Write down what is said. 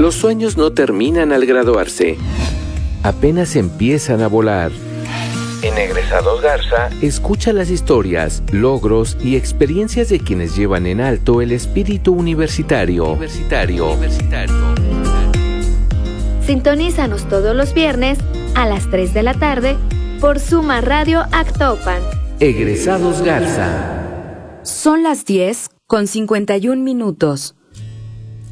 Los sueños no terminan al graduarse, apenas empiezan a volar. En Egresados Garza, escucha las historias, logros y experiencias de quienes llevan en alto el espíritu universitario. Sintonízanos todos los viernes a las 3 de la tarde por Suma Radio Actopan. Egresados Garza. Son las 10:51.